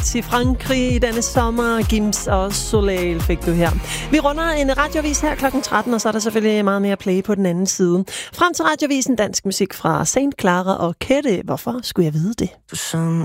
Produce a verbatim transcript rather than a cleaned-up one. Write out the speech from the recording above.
til Frankrig i denne sommer. Gims og Soleil fik du her. Vi runder en radiovis her klokken tretten, og så er der selvfølgelig meget mere play på den anden side. Frem til radiovisen dansk musik fra Saint Clara og Kette. Hvorfor skulle jeg vide det?